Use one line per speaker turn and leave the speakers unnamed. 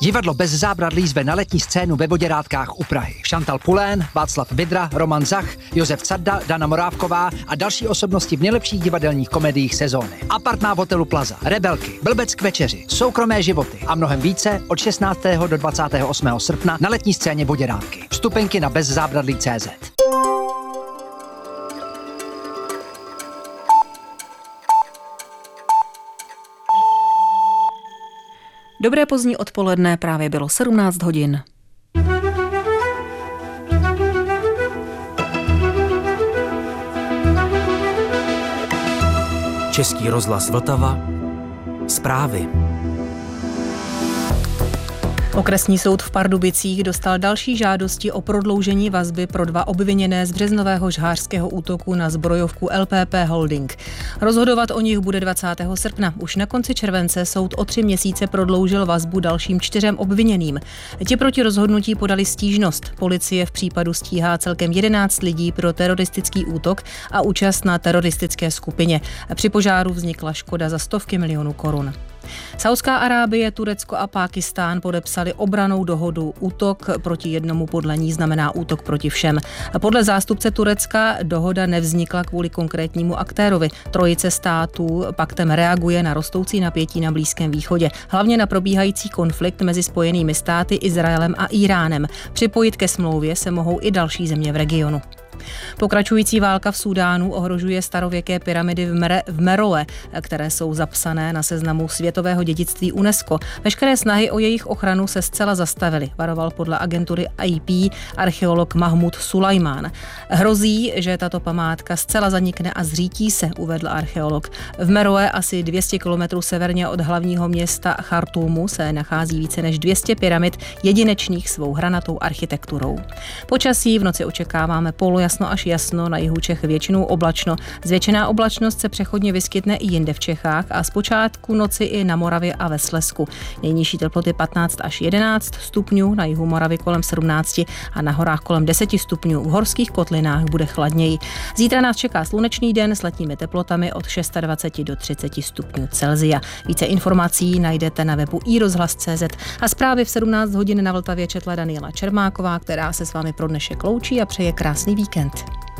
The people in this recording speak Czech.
Divadlo Bez zábradlí zve na letní scénu ve Voděrádkách u Prahy. Šantal Pulén, Václav Vidra, Roman Zach, Josef Carda, Dana Morávková a další osobnosti v nejlepších divadelních komediích sezóny. Apartmá v hotelu Plaza, Rebelky, Blbec k večeři, Soukromé životy a mnohem více od 16. do 28. srpna na letní scéně Voděrádky. Vstupenky na bezzábradlí.cz.
Dobré pozdní odpoledne, právě bylo 17 hodin.
Český rozhlas Vltava. Zprávy.
Okresní soud v Pardubicích dostal další žádosti o prodloužení vazby pro 2 obviněné z březnového žhářského útoku na zbrojovku LPP Holding. Rozhodovat o nich bude 20. srpna. Už na konci července soud o 3 měsíce prodloužil vazbu dalším 4 obviněným. Ti proti rozhodnutí podali stížnost. Policie v případu stíhá celkem 11 lidí pro teroristický útok a účast na teroristické skupině. Při požáru vznikla škoda za stovky milionů korun. Saudská Arábie, Turecko a Pákistán podepsali obrannou dohodu. Útok proti jednomu podle ní znamená útok proti všem. Podle zástupce Turecka dohoda nevznikla kvůli konkrétnímu aktérovi. Trojice států paktem reaguje na rostoucí napětí na Blízkém východě, hlavně na probíhající konflikt mezi Spojenými státy, Izraelem a Íránem. Připojit ke smlouvě se mohou i další země v regionu. Pokračující válka v Súdánu ohrožuje starověké pyramidy v Meroe, které jsou zapsané na seznamu světového dědictví UNESCO. Veškeré snahy o jejich ochranu se zcela zastavily, varoval podle agentury IP archeolog Mahmud Sulajmán. Hrozí, že tato památka zcela zanikne a zřítí se, uvedl archeolog. V Meroe, asi 200 kilometrů severně od hlavního města Chartúmu, se nachází více než 200 pyramid jedinečných svou hranatou architekturou. Počasí v noci očekáváme polojasno až jasno, na jihu Čech většinou oblačno. Zvětšená oblačnost se přechodně vyskytne i jinde v Čechách a zpočátku noci i na Moravě a ve Slezsku. Nejnižší teploty 15 až 11 stupňů, na jihu Moravy kolem 17 a na horách kolem 10 stupňů. V horských kotlinách bude chladněji. Zítra nás čeká slunečný den s letními teplotami od 26 do 30 stupňů Celsia. Více informací najdete na webu iRozhlas.cz a zprávy v 17 hodin na Vltavě četla Daniela Čermáková, která se s vámi pro dnešek loučí a přeje krásný víkend.